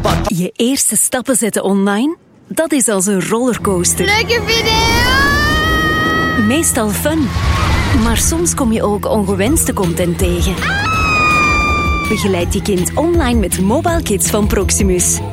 Je eerste stappen zetten online? Dat is als een rollercoaster. Leuke video! Meestal fun. Maar soms kom je ook ongewenste content tegen. Begeleid je kind online met Mobile Kids van Proximus.